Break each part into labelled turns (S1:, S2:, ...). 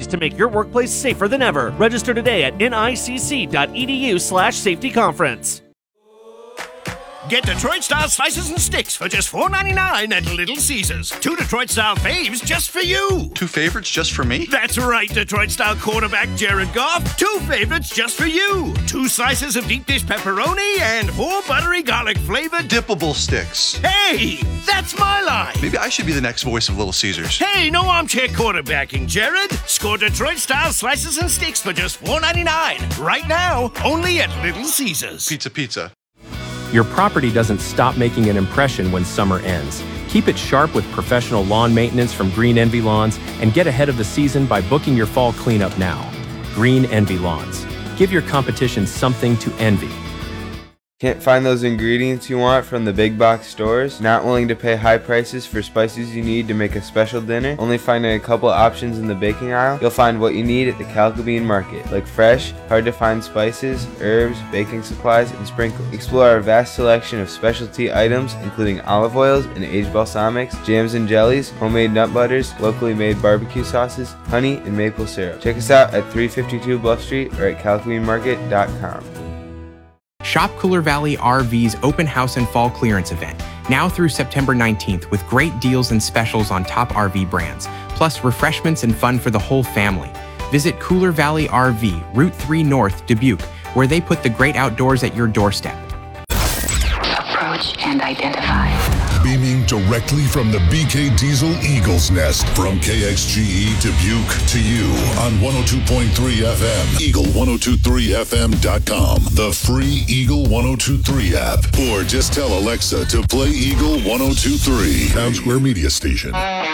S1: to make your workplace safer than ever. Register today at nicc.edu/safetyconference.
S2: Get Detroit-style slices and sticks for just $4.99 at Little Caesars. 2 Detroit-style faves just for you.
S3: 2 favorites just for me?
S2: That's right, Detroit-style quarterback Jared Goff. 2 favorites just for you. 2 slices of deep dish pepperoni and 4 buttery garlic-flavored
S3: dippable sticks.
S2: Hey, that's my line.
S3: Maybe I should be the next voice of Little Caesars.
S2: Hey, no armchair quarterbacking, Jared. Score Detroit-style slices and sticks for just $4.99. Right now, only at Little Caesars.
S3: Pizza.
S4: Your property doesn't stop making an impression when summer ends. Keep it sharp with professional lawn maintenance from Green Envy Lawns and get ahead of the season by booking your fall cleanup now. Green Envy Lawns. Give your competition something to envy.
S5: Can't find those ingredients you want from the big box stores? Not willing to pay high prices for spices you need to make a special dinner? Only finding a couple options in the baking aisle? You'll find what you need at the Calcabean Market, like fresh, hard to find spices, herbs, baking supplies, and sprinkles. Explore our vast selection of specialty items, including olive oils and aged balsamics, jams and jellies, homemade nut butters, locally made barbecue sauces, honey, and maple syrup. Check us out at 352 Bluff Street or at calcabeanmarket.com.
S6: Shop Cooler Valley RV's open house and fall clearance event, now through September 19th, with great deals and specials on top RV brands, plus refreshments and fun for the whole family. Visit Cooler Valley RV, Route 3 North, Dubuque, where they put the great outdoors at your doorstep.
S7: Approach and identify.
S8: Beaming directly from the BK Diesel Eagle's Nest, from KXGE Dubuque to you on 102.3 FM, Eagle1023FM.com, the free Eagle 1023 app, or just tell Alexa to play Eagle 1023, Town Square Media Station.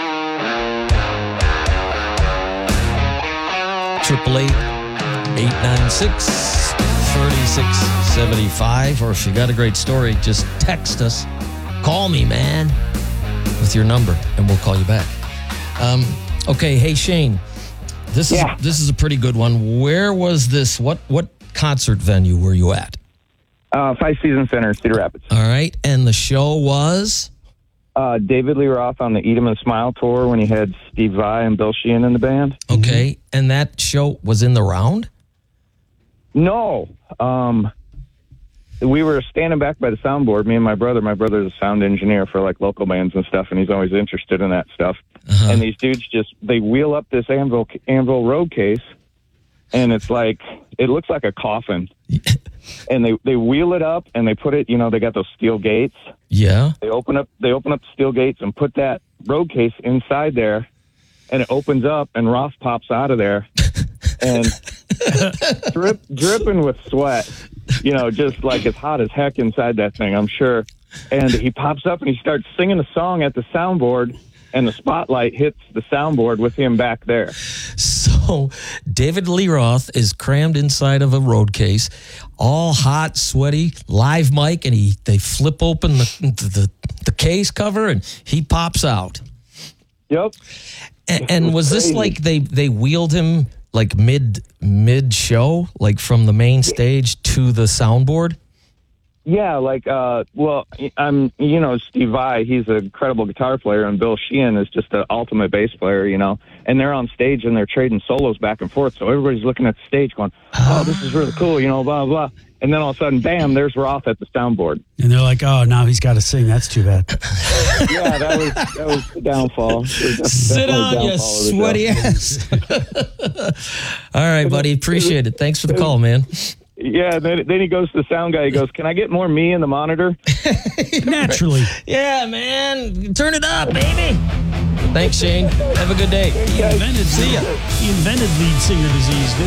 S9: 888-896-3675, or if you got a great story, just text us. Call me, man, with your number, and we'll call you back. Okay, hey, Shane, this is a pretty good one. Where was this? What concert venue were you at?
S10: Five Seasons Center, Cedar Rapids.
S9: All right, and the show was?
S10: David Lee Roth on the Eat 'em and Smile tour when he had Steve Vai and Bill Sheehan in the band.
S9: Okay, and that show was in the round?
S10: No. We were standing back by the soundboard, me and my brother. My brother's a sound engineer for like local bands and stuff, and he's always interested in that stuff. Uh-huh. And these dudes they wheel up this Anvil road case, and it looks like a coffin. And they wheel it up and they put it, they got those steel gates.
S9: Yeah.
S10: They open up the steel gates and put that road case inside there, and it opens up and Roth pops out of there and dripping with sweat. Just like it's hot as heck inside that thing, I'm sure. And he pops up and he starts singing a song at the soundboard, and the spotlight hits the soundboard with him back there.
S9: So David Lee Roth is crammed inside of a road case, all hot, sweaty, live mic, and they flip open the case cover, and he pops out.
S10: Yep.
S9: And was this like they wheeled him like mid show, like from the main stage to the soundboard?
S10: Yeah, Steve Vai, he's an incredible guitar player, and Bill Sheehan is just an ultimate bass player, and they're on stage and they're trading solos back and forth, so everybody's looking at the stage going, oh, this is really cool, blah, blah. And then all of a sudden, bam, there's Roth at the soundboard.
S11: And they're like, oh, now he's got to sing. That's too bad.
S10: Yeah, that was the downfall.
S9: Sit down, you sweaty ass. All right, buddy. Appreciate it. Thanks for the call, man.
S10: Yeah, then he goes to the sound guy. He goes, can I get more me in the monitor?
S11: Naturally.
S9: Yeah, man. Turn it up, baby. Thanks, Shane. Have a good day.
S11: He invented lead singer disease.